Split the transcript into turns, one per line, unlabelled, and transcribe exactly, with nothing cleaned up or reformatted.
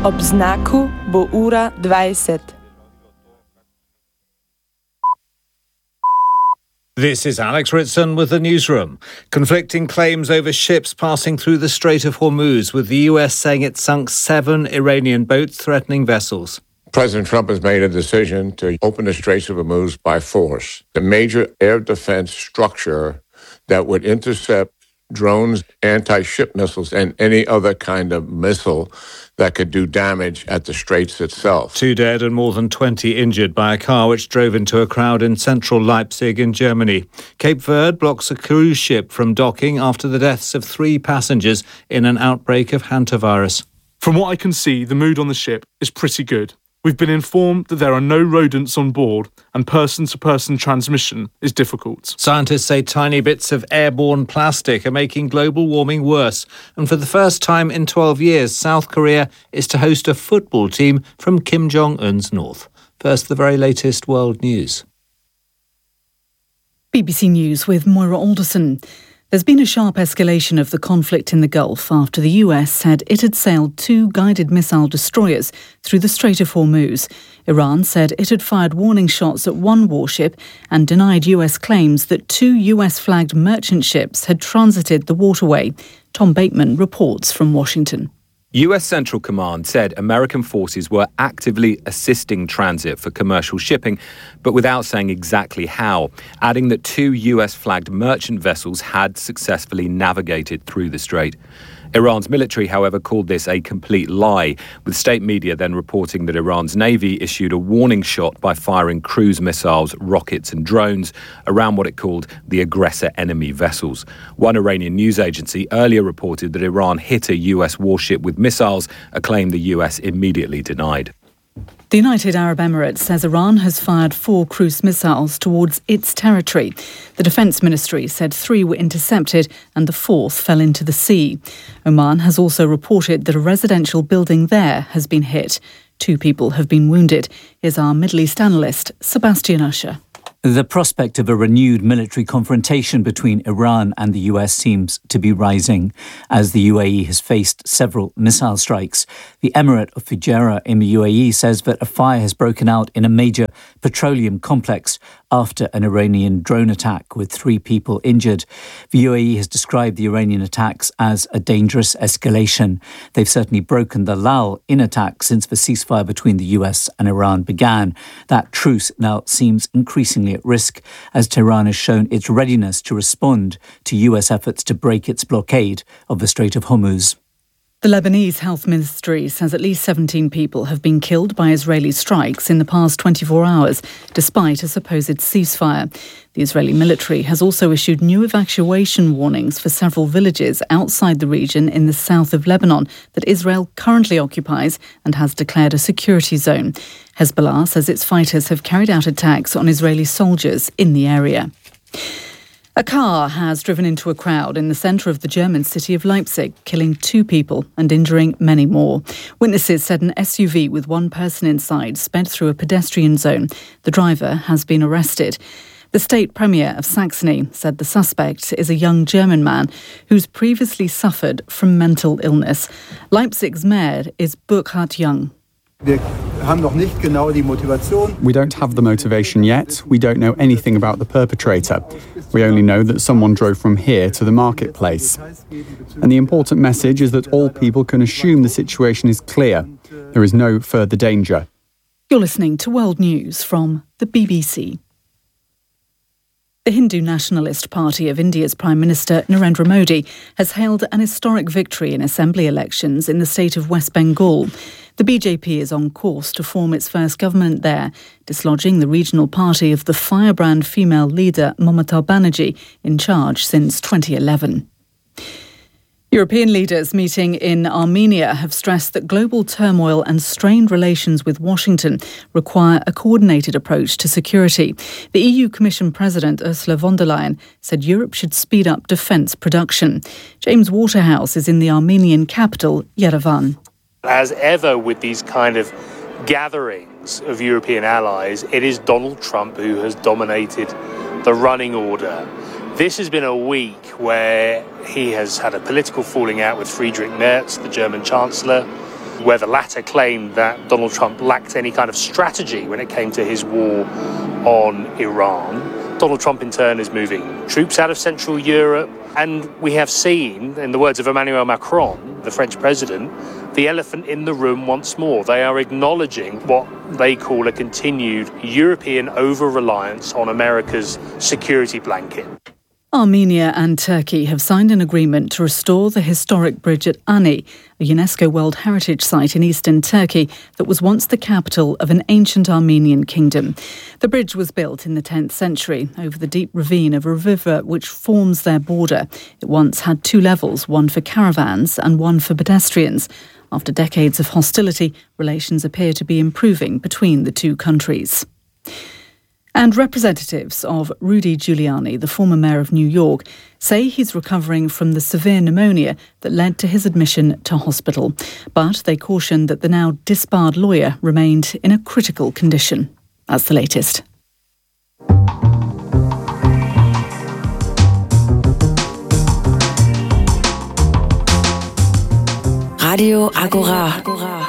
Ob znaku bo ura dvajset.
This is Alex Ritson with the newsroom. Conflicting claims over ships passing through the Strait of Hormuz, with the U S saying it sunk seven Iranian boats threatening vessels.
President Trump has made a decision to open the Straits of Hormuz by force. The major air defense structure that would intercept drones, anti-ship missiles, and any other kind of missile that could do damage at the Straits itself.
Two dead and more than twenty injured by a car which drove into a crowd in central Leipzig in Germany. Cape Verde blocks a cruise ship from docking after the deaths of three passengers in an outbreak of hantavirus.
From what I can see, the mood on the ship is pretty good. We've been informed that there are no rodents on board and person-to-person transmission is difficult.
Scientists say tiny bits of airborne plastic are making global warming worse. And for the first time in twelve years, South Korea is to host a football team from Kim Jong-un's north. First, the very latest world news.
B B C News with Moira Alderson. There's been a sharp escalation of the conflict in the Gulf after the U S said it had sailed two guided missile destroyers through the Strait of Hormuz. Iran said it had fired warning shots at one warship and denied U S claims that two U S-flagged merchant ships had transited the waterway. Tom Bateman reports from Washington.
U S Central Command said American forces were actively assisting transit for commercial shipping, but without saying exactly how, adding that two U S-flagged merchant vessels had successfully navigated through the strait. Iran's military, however, called this a complete lie, with state media then reporting that Iran's navy issued a warning shot by firing cruise missiles, rockets and drones around what it called the aggressor enemy vessels. One Iranian news agency earlier reported that Iran hit a U S warship with missiles, a claim the U S immediately denied.
The United Arab Emirates says Iran has fired four cruise missiles towards its territory. The Defence Ministry said three were intercepted and the fourth fell into the sea. Oman has also reported that a residential building there has been hit. Two people have been wounded. Here's our Middle East analyst, Sebastian Usher.
The prospect of a renewed military confrontation between Iran and the U S seems to be rising as the U A E has faced several missile strikes. The Emirate of Fujairah in the U A E says that a fire has broken out in a major petroleum complex after an Iranian drone attack with three people injured. The U A E has described the Iranian attacks as a dangerous escalation. They've certainly broken the lull in attack since the ceasefire between the U S and Iran began. That truce now seems increasingly at risk as Tehran has shown its readiness to respond to U S efforts to break its blockade of the Strait of Hormuz.
The Lebanese Health Ministry says at least seventeen people have been killed by Israeli strikes in the past twenty-four hours, despite a supposed ceasefire. The Israeli military has also issued new evacuation warnings for several villages outside the region in the south of Lebanon that Israel currently occupies and has declared a security zone. Hezbollah says its fighters have carried out attacks on Israeli soldiers in the area. A car has driven into a crowd in the centre of the German city of Leipzig, killing two people and injuring many more. Witnesses said an S U V with one person inside sped through a pedestrian zone. The driver has been arrested. The state premier of Saxony said the suspect is a young German man who's previously suffered from mental illness. Leipzig's mayor is Burkhard Jung.
We don't have the motivation yet. We don't know anything about the perpetrator. We only know that someone drove from here to the marketplace. And the important message is that all people can assume the situation is clear. There is no further danger.
You're listening to World News from the B B C. The Hindu Nationalist Party of India's Prime Minister Narendra Modi has hailed an historic victory in assembly elections in the state of West Bengal. The B J P is on course to form its first government there, dislodging the regional party of the firebrand female leader Mamata Banerjee, in charge since twenty eleven. European leaders meeting in Armenia have stressed that global turmoil and strained relations with Washington require a coordinated approach to security. The E U Commission President Ursula von der Leyen said Europe should speed up defence production. James Waterhouse is in the Armenian capital, Yerevan.
As ever with these kind of gatherings of European allies, it is Donald Trump who has dominated the running order. This has been a week where he has had a political falling out with Friedrich Merz, the German Chancellor. where the latter claimed that Donald Trump lacked any kind of strategy when it came to his war on Iran. Donald Trump, in turn, is moving troops out of Central Europe. And we have seen, in the words of Emmanuel Macron, the French president, the elephant in the room once more. They are acknowledging what they call a continued European over-reliance on America's security blanket.
Armenia and Turkey have signed an agreement to restore the historic bridge at Ani, a UNESCO World Heritage Site in eastern Turkey that was once the capital of an ancient Armenian kingdom. The bridge was built in the tenth century over the deep ravine of a river which forms their border. It once had two levels, one for caravans and one for pedestrians. After decades of hostility, relations appear to be improving between the two countries. And representatives of Rudy Giuliani, the former mayor of New York, say he's recovering from the severe pneumonia that led to his admission to hospital. But they caution that the now disbarred lawyer remained in a critical condition. That's the latest.
Radio Agora.